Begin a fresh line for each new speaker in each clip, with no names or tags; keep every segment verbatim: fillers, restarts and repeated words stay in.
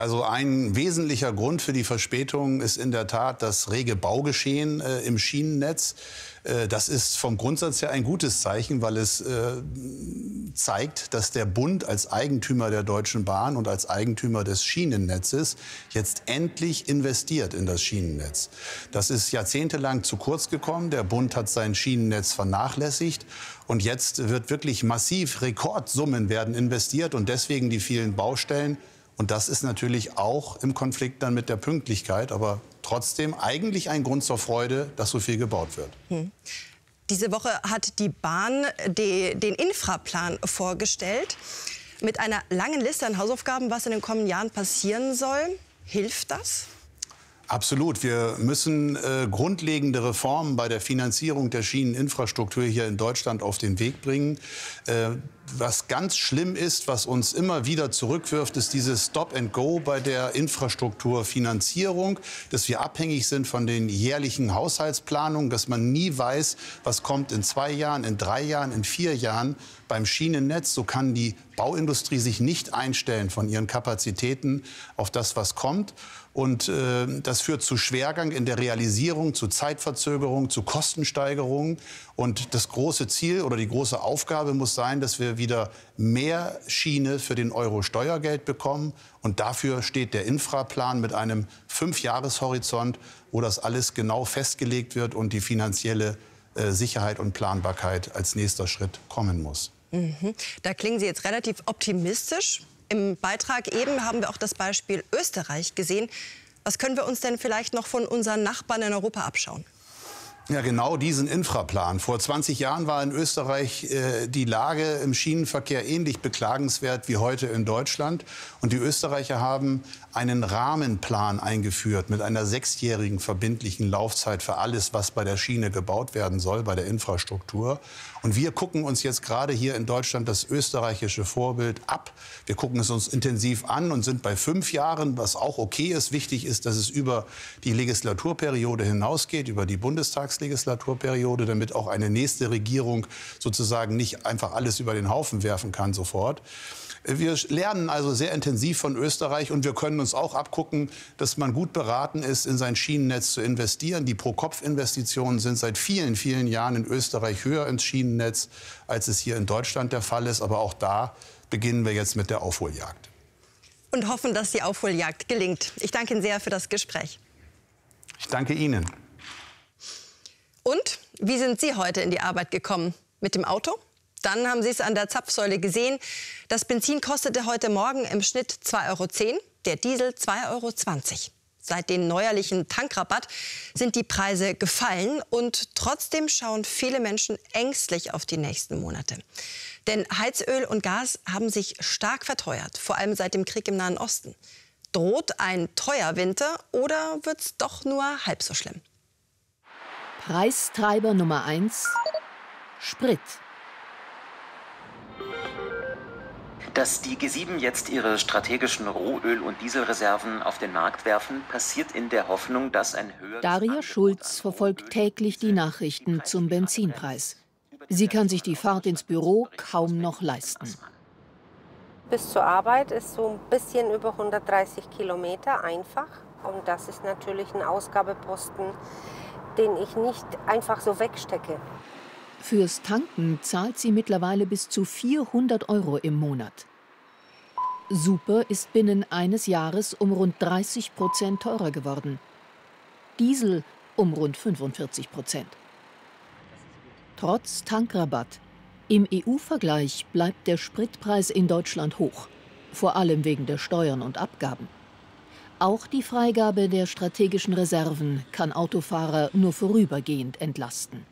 Also ein wesentlicher Grund für die Verspätung ist in der Tat das rege Baugeschehen äh, im Schienennetz. Äh, das ist vom Grundsatz her ein gutes Zeichen, weil es äh, zeigt, dass der Bund als Eigentümer der Deutschen Bahn und als Eigentümer des Schienennetzes jetzt endlich investiert in das Schienennetz. Das ist jahrzehntelang zu kurz gekommen. Der Bund hat sein Schienennetz vernachlässigt. Und jetzt wird wirklich massiv Rekordsummen werden investiert und deswegen die vielen Baustellen. Und das ist natürlich auch im Konflikt dann mit der Pünktlichkeit, aber trotzdem eigentlich ein Grund zur Freude, dass so viel gebaut wird.
Hm. Diese Woche hat die Bahn die, den Infraplan vorgestellt mit einer langen Liste an Hausaufgaben, was in den kommenden Jahren passieren soll. Hilft das?
Absolut. Wir müssen äh, grundlegende Reformen bei der Finanzierung der Schieneninfrastruktur hier in Deutschland auf den Weg bringen. Äh, was ganz schlimm ist, was uns immer wieder zurückwirft, ist dieses Stop and Go bei der Infrastrukturfinanzierung, dass wir abhängig sind von den jährlichen Haushaltsplanungen, dass man nie weiß, was kommt in zwei Jahren, in drei Jahren, in vier Jahren beim Schienennetz. So kann die Bauindustrie sich nicht einstellen von ihren Kapazitäten auf das, was kommt. Und äh, das führt zu Schwergang in der Realisierung, zu Zeitverzögerung, zu Kostensteigerungen. Und das große Ziel oder die große Aufgabe muss sein, dass wir wieder mehr Schiene für den Euro Steuergeld bekommen. Und dafür steht der Infraplan mit einem Fünfjahreshorizont, wo das alles genau festgelegt wird und die finanzielle äh, Sicherheit und Planbarkeit als nächster Schritt kommen muss.
Mhm. Da klingen Sie jetzt relativ optimistisch. Im Beitrag eben haben wir auch das Beispiel Österreich gesehen. Was können wir uns denn vielleicht noch von unseren Nachbarn in Europa abschauen?
Ja, genau diesen Infraplan. Vor zwanzig Jahren war in Österreich äh, die Lage im Schienenverkehr ähnlich beklagenswert wie heute in Deutschland. Und die Österreicher haben einen Rahmenplan eingeführt mit einer sechsjährigen verbindlichen Laufzeit für alles, was bei der Schiene gebaut werden soll, bei der Infrastruktur. Und wir gucken uns jetzt gerade hier in Deutschland das österreichische Vorbild ab. Wir gucken es uns intensiv an und sind bei fünf Jahren, was auch okay ist. Wichtig ist, dass es über die Legislaturperiode hinausgeht, über die Bundestagslegislaturperiode, damit auch eine nächste Regierung sozusagen nicht einfach alles über den Haufen werfen kann sofort. Wir lernen also sehr intensiv von Österreich und wir können uns auch abgucken, dass man gut beraten ist, in sein Schienennetz zu investieren. Die Pro-Kopf-Investitionen sind seit vielen, vielen Jahren in Österreich höher ins Schienennetz, als es hier in Deutschland der Fall ist. Aber auch da beginnen wir jetzt mit der Aufholjagd.
Und hoffen, dass die Aufholjagd gelingt. Ich danke Ihnen sehr für das Gespräch.
Ich danke Ihnen.
Und wie sind Sie heute in die Arbeit gekommen? Mit dem Auto? Dann haben Sie es an der Zapfsäule gesehen. Das Benzin kostete heute Morgen im Schnitt zwei Euro zehn, der Diesel zwei Euro zwanzig. Seit dem neuerlichen Tankrabatt sind die Preise gefallen und trotzdem schauen viele Menschen ängstlich auf die nächsten Monate. Denn Heizöl und Gas haben sich stark verteuert, vor allem seit dem Krieg im Nahen Osten. Droht ein teuer Winter oder wird's doch nur halb so schlimm?
Preistreiber Nummer eins: Sprit.
Dass die G sieben jetzt ihre strategischen Rohöl- und Dieselreserven auf den Markt werfen, passiert in der Hoffnung, dass ein höheres...
Daria Schulz verfolgt täglich die Nachrichten zum Benzinpreis. Sie kann sich die Fahrt ins Büro kaum noch leisten.
Bis zur Arbeit ist so ein bisschen über hundertdreißig Kilometer einfach. Und das ist natürlich ein Ausgabeposten, den ich nicht einfach so wegstecke.
Fürs Tanken zahlt sie mittlerweile bis zu vierhundert Euro im Monat. Super ist binnen eines Jahres um rund dreißig Prozent teurer geworden. Diesel um rund fünfundvierzig Prozent. Trotz Tankrabatt. Im E U-Vergleich bleibt der Spritpreis in Deutschland hoch. Vor allem wegen der Steuern und Abgaben. Auch die Freigabe der strategischen Reserven kann Autofahrer nur vorübergehend entlasten.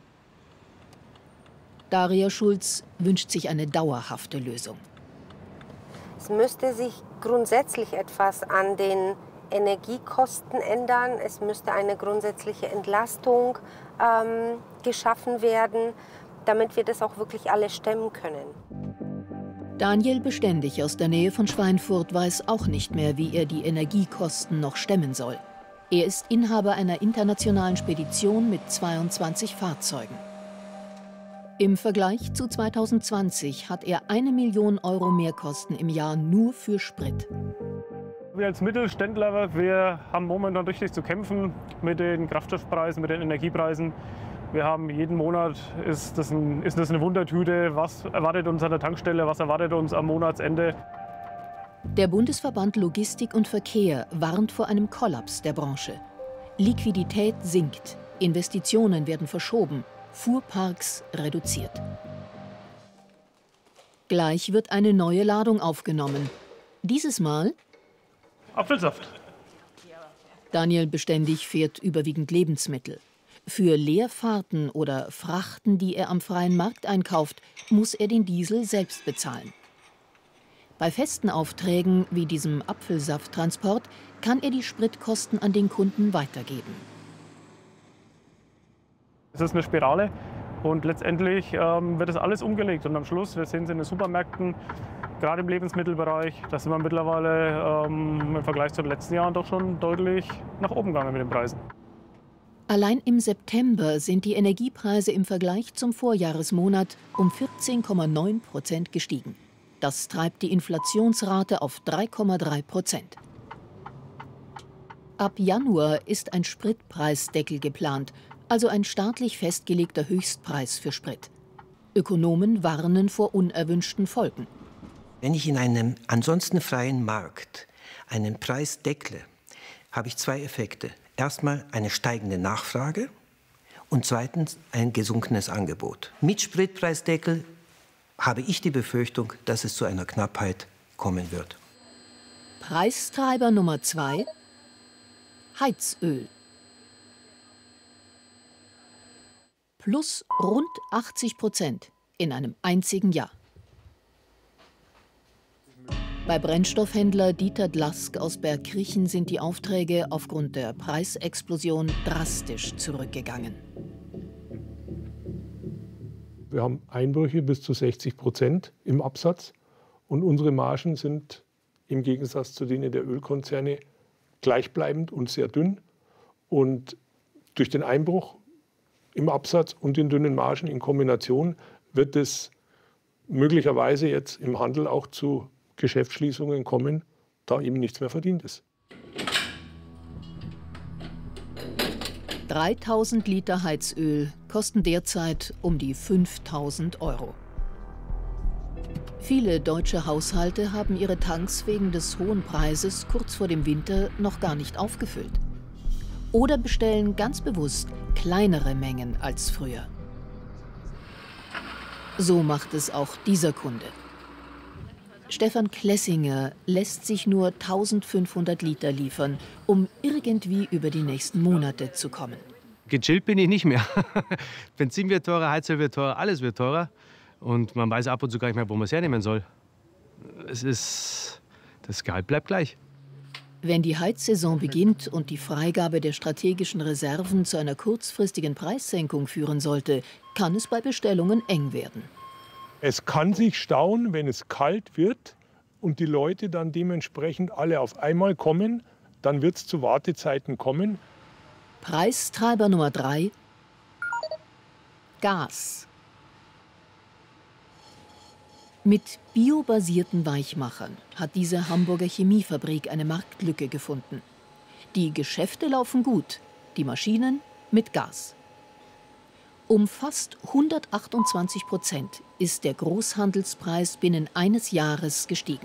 Daria Schulz wünscht sich eine dauerhafte Lösung.
Es müsste sich grundsätzlich etwas an den Energiekosten ändern. Es müsste eine grundsätzliche Entlastung ähm, geschaffen werden, damit wir das auch wirklich alle stemmen können.
Daniel Beständig aus der Nähe von Schweinfurt weiß auch nicht mehr, wie er die Energiekosten noch stemmen soll. Er ist Inhaber einer internationalen Spedition mit zweiundzwanzig Fahrzeugen. Im Vergleich zu zweitausendzwanzig hat er eine Million Euro Mehrkosten im Jahr nur für Sprit.
Wir als Mittelständler, wir haben momentan richtig zu kämpfen mit den Kraftstoffpreisen, mit den Energiepreisen. Wir haben jeden Monat, ist das, ein, ist das eine Wundertüte, was erwartet uns an der Tankstelle, was erwartet uns am Monatsende.
Der Bundesverband Logistik und Verkehr warnt vor einem Kollaps der Branche. Liquidität sinkt, Investitionen werden verschoben, Fuhrparks reduziert. Gleich wird eine neue Ladung aufgenommen. Dieses Mal
Apfelsaft.
Daniel Beständig fährt überwiegend Lebensmittel. Für Leerfahrten oder Frachten, die er am freien Markt einkauft, muss er den Diesel selbst bezahlen. Bei festen Aufträgen wie diesem Apfelsafttransport kann er die Spritkosten an den Kunden weitergeben.
Es ist eine Spirale und letztendlich ähm, wird das alles umgelegt. Und am Schluss, wir sehen es in den Supermärkten, gerade im Lebensmittelbereich, da sind wir mittlerweile ähm, im Vergleich zu den letzten Jahren doch schon deutlich nach oben gegangen mit den Preisen.
Allein im September sind die Energiepreise im Vergleich zum Vorjahresmonat um vierzehn Komma neun Prozent gestiegen. Das treibt die Inflationsrate auf drei Komma drei Prozent. Ab Januar ist ein Spritpreisdeckel geplant, also ein staatlich festgelegter Höchstpreis für Sprit. Ökonomen warnen vor unerwünschten Folgen.
Wenn ich in einem ansonsten freien Markt einen Preis deckle, habe ich zwei Effekte. Erstmal eine steigende Nachfrage und zweitens ein gesunkenes Angebot. Mit Spritpreisdeckel habe ich die Befürchtung, dass es zu einer Knappheit kommen wird.
Preistreiber Nummer zwei: Heizöl. Plus rund achtzig Prozent in einem einzigen Jahr. Bei Brennstoffhändler Dieter Dlask aus Bergkriechen sind die Aufträge aufgrund der Preisexplosion drastisch zurückgegangen.
Wir haben Einbrüche bis zu sechzig Prozent im Absatz und unsere Margen sind im Gegensatz zu denen der Ölkonzerne gleichbleibend und sehr dünn. Und durch den Einbruch im Absatz und den dünnen Margen in Kombination wird es möglicherweise jetzt im Handel auch zu Geschäftsschließungen kommen, da eben nichts mehr verdient ist.
dreitausend Liter Heizöl kosten derzeit um die fünftausend Euro. Viele deutsche Haushalte haben ihre Tanks wegen des hohen Preises kurz vor dem Winter noch gar nicht aufgefüllt. Oder bestellen ganz bewusst kleinere Mengen als früher. So macht es auch dieser Kunde. Stefan Klessinger lässt sich nur eintausendfünfhundert Liter liefern, um irgendwie über die nächsten Monate zu kommen.
Gechillt bin ich nicht mehr. Benzin wird teurer, Heizöl wird teurer, alles wird teurer. Und man weiß ab und zu gar nicht mehr, wo man es hernehmen soll. Es ist, das Gehalt bleibt gleich.
Wenn die Heizsaison beginnt und die Freigabe der strategischen Reserven zu einer kurzfristigen Preissenkung führen sollte, kann es bei Bestellungen eng werden.
Es kann sich stauen, wenn es kalt wird und die Leute dann dementsprechend alle auf einmal kommen, dann wird es zu Wartezeiten kommen.
Preistreiber Nummer drei: Gas. Mit biobasierten Weichmachern hat diese Hamburger Chemiefabrik eine Marktlücke gefunden. Die Geschäfte laufen gut, die Maschinen mit Gas. Um fast hundertachtundzwanzig Prozent ist der Großhandelspreis binnen eines Jahres gestiegen.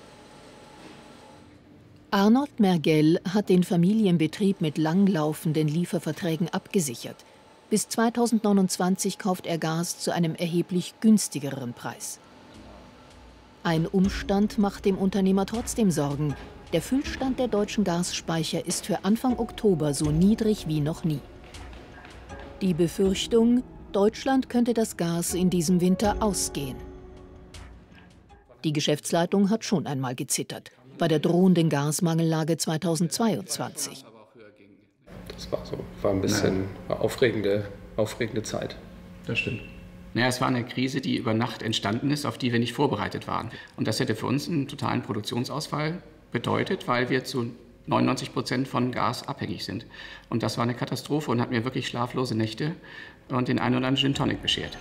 Arnold Mergell hat den Familienbetrieb mit langlaufenden Lieferverträgen abgesichert. Bis zweitausendneunundzwanzig kauft er Gas zu einem erheblich günstigeren Preis. Ein Umstand macht dem Unternehmer trotzdem Sorgen. Der Füllstand der deutschen Gasspeicher ist für Anfang Oktober so niedrig wie noch nie. Die Befürchtung, Deutschland könnte das Gas in diesem Winter ausgehen. Die Geschäftsleitung hat schon einmal gezittert bei der drohenden Gasmangellage zweitausendzweiundzwanzig.
Das war so, war ein bisschen war aufregende, aufregende Zeit. Das stimmt.
Naja, es war eine Krise, die über Nacht entstanden ist, auf die wir nicht vorbereitet waren. Und das hätte für uns einen totalen Produktionsausfall bedeutet, weil wir zu neunundneunzig Prozent von Gas abhängig sind. Und das war eine Katastrophe und hat mir wirklich schlaflose Nächte und den einen oder anderen Gin Tonic beschert.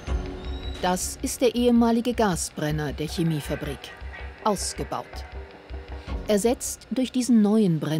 Das ist der ehemalige Gasbrenner der Chemiefabrik. Ausgebaut. Ersetzt durch diesen neuen Brennstoff